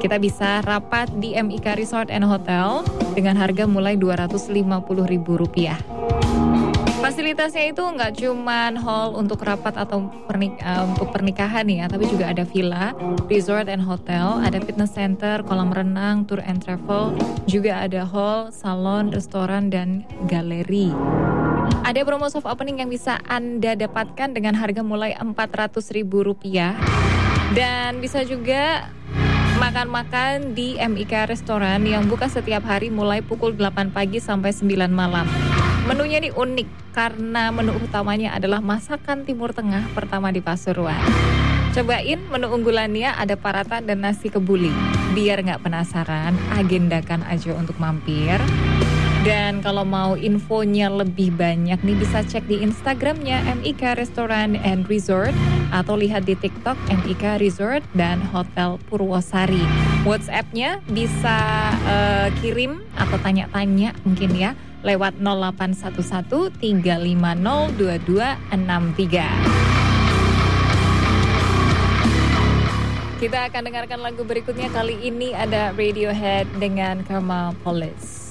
Kita bisa rapat di MIK Resort and Hotel dengan harga mulai Rp250.000. Fasilitasnya itu nggak cuma hall untuk rapat atau untuk pernikahan ya, tapi juga ada villa, resort and hotel, ada fitness center, kolam renang, tour and travel, juga ada hall, salon, restoran, dan galeri. Ada promo soft opening yang bisa Anda dapatkan dengan harga mulai Rp400.000. Dan bisa juga makan-makan di MIK Restoran yang buka setiap hari mulai pukul 8 pagi sampai 9 malam. Menunya ini unik karena menu utamanya adalah masakan Timur Tengah pertama di Pasuruan. Cobain menu unggulannya, ada paratha dan nasi kebuli. Biar nggak penasaran, agendakan aja untuk mampir. Dan kalau mau infonya lebih banyak nih, bisa cek di Instagramnya MIK Restaurant and Resort atau lihat di TikTok MIK Resort dan Hotel Purwosari. WhatsApp-nya bisa kirim atau tanya-tanya mungkin ya lewat 0811 350 2263. Kita akan dengarkan lagu berikutnya. Kali ini ada Radiohead dengan Karma Police.